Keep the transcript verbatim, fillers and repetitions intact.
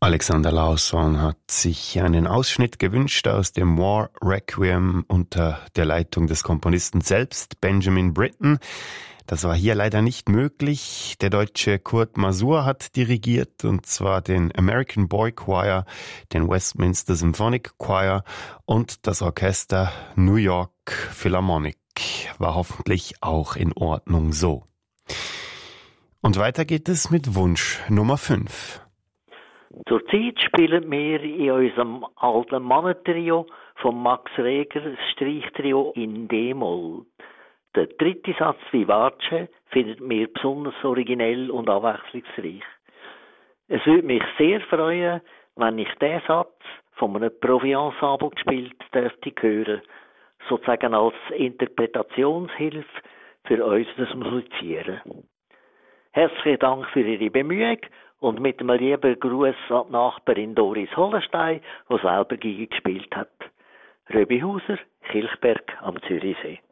Alexander Lausson hat sich einen Ausschnitt gewünscht aus dem War Requiem unter der Leitung des Komponisten selbst, Benjamin Britten. Das war hier leider nicht möglich. Der deutsche Kurt Masur hat dirigiert, und zwar den American Boy Choir, den Westminster Symphonic Choir und das Orchester New York Philharmonic. War hoffentlich auch in Ordnung so. Und weiter geht es mit Wunsch Nummer fünf. Zurzeit spielen wir in unserem alten Mannentrio von Max Reger das Streichtrio in D-Moll. Der dritte Satz Vivace findet mir besonders originell und abwechslungsreich. Es würde mich sehr freuen, wenn ich diesen Satz von einem Profi-Ensemble gespielt dürfte hören, sozusagen als Interpretationshilfe für unser Musizieren. Herzlichen Dank für Ihre Bemühung und mit einem lieben Gruß an die Nachbarin Doris Hollenstein, die selber Geige gespielt hat. Röbi Hauser, Kilchberg am Zürichsee.